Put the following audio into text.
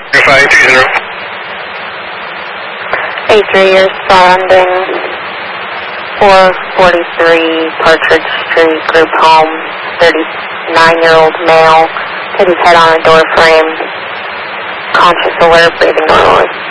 530. A3 is surrounding 443 Partridge Street, group home, 39-year-old male, hit his head on a door frame, conscious, alert, breathing normally.